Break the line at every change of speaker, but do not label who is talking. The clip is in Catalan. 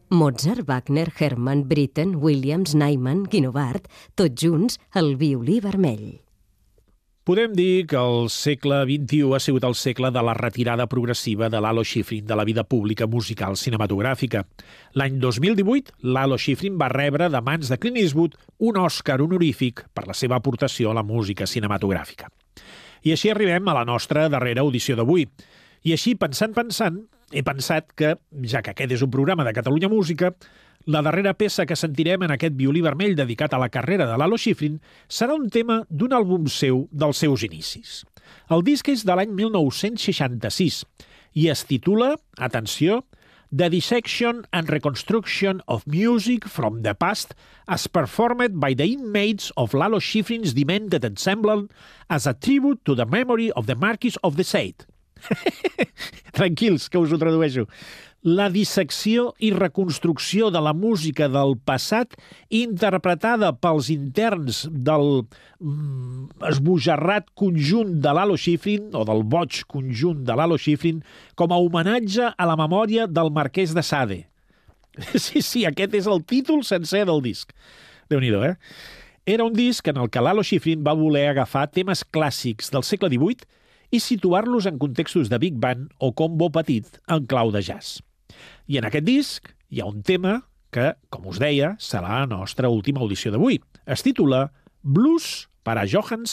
Mozart, Wagner, Hermann, Britten, Williams, Nyman, Guinovart, tots junts al violí vermell.
Podem dir que el segle XXI ha sigut el segle de la retirada progressiva de Lalo Schifrin de la vida pública musical cinematogràfica. L'any 2018, Lalo Schifrin va rebre de mans de Clint Eastwood un Òscar honorífic per la seva aportació a la música cinematogràfica. I així arribem a la nostra darrera audició d'avui. I així, pensant, he pensat que, ja que aquest és un programa de Catalunya Música, la darrera peça que sentirem en aquest violí vermell dedicat a la carrera de Lalo Schifrin serà un tema d'un àlbum seu dels seus inicis. El disc és de l'any 1966 i es titula, atenció, The Dissection and Reconstruction of Music from the Past as Performed by the Inmates of Lalo Schifrin's Demented Ensemble as a Tribute to the Memory of the Marquis of the Sade. Tranquils, que us ho tradueixo. La dissecció i reconstrucció de la música del passat interpretada pels interns del esbojarrat conjunt de Lalo Schifrin, o del boig conjunt de Lalo Schifrin, com a homenatge a la memòria del Marquès de Sade. Sí, aquest és el títol sencer del disc. Déu-n'hi-do, eh? Era un disc en el que Lalo Schifrin va voler agafar temes clàssics del segle XVIII i situar-los en contextos de big band o combo petit en clau de jazz. I en aquest disc hi ha un tema que, com us deia, serà la nostra última audició d'avui. Es titula Blues para Johann